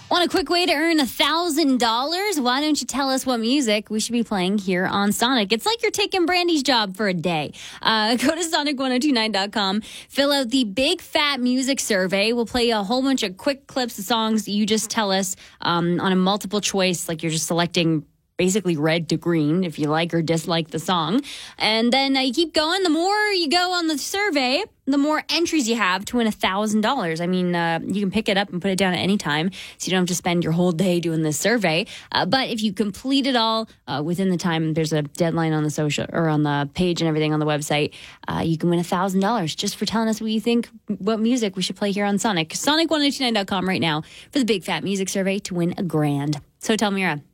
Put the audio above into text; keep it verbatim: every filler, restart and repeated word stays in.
Want a quick way to earn one thousand dollars? Why don't you tell us what music we should be playing here on Sonic? It's like you're taking Brandy's job for a day. Uh, go to sonic ten twenty-nine dot com, fill out the Big Fat Music Survey. We'll play a whole bunch of quick clips of songs that you just tell us um, on a multiple choice, like you're just selecting basically red to green if you like or dislike the song. And then uh, you keep going. The more you go on the survey, the more entries you have to win one thousand dollars. I mean, uh, you can pick it up and put it down at any time, so you don't have to spend your whole day doing this survey. Uh, but if you complete it all uh, within the time, there's a deadline on the social or on the page and everything on the website, uh, you can win one thousand dollars just for telling us what you think, what music we should play here on Sonic. sonic ten twenty-nine dot com right now for the Big Fat Music Survey to win a grand. So tell me, Mira.